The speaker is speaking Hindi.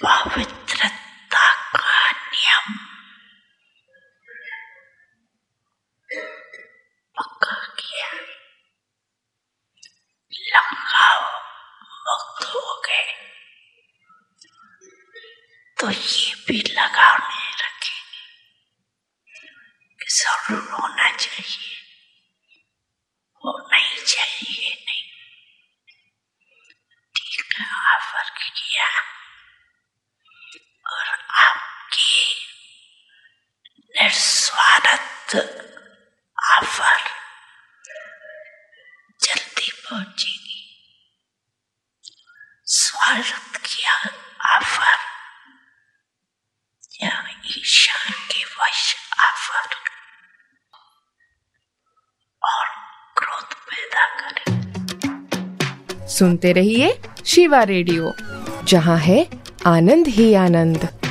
पवित्रता का नियम पक्का किया, लगाव मुक्त हो गए, तो ये भी लगाव नहीं रखेंगे कि जरूर होना चाहिए, होना ही चाहिए। नहीं, ठीक है, ऑफर किया और आपकी निस्वार्थ ऑफर जल्दी पहुंचेगी। स्वार्थ किया ऑफर या ईर्ष्या के वश ऑफर और क्रोध पैदा करे। सुनते रहिए शिवा रेडियो, जहां है आनंद ही आनंद।